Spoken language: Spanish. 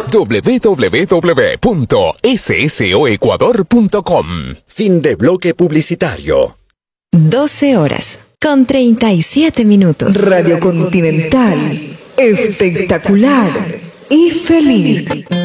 www.ssoecuador.com. Fin de bloque publicitario. 12:37. Radio Continental. Espectacular y feliz.